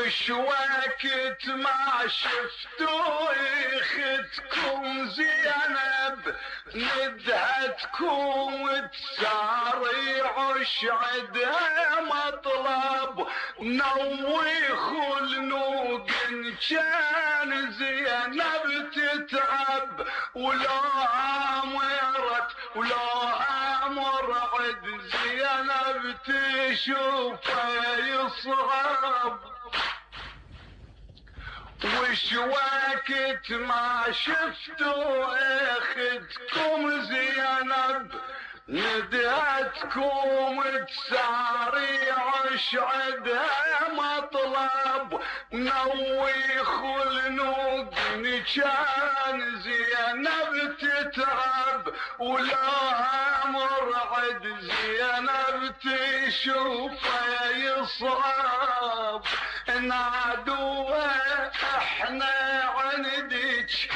وش وقت ما شفتوا اختكم زينب ندهتكم تسارع وشعدها مطلب نويخ النوق كان زينب تتعب ولو امرت ولو امر عد زينب تشوفه يصعب وش وقت ما شفتوا اختكم زينب ندهتكم تساريع شعدها مطلب نويخ النوق كان زينب تتعب ولا امر عد زينب تشوفه يصعب نادوه احنا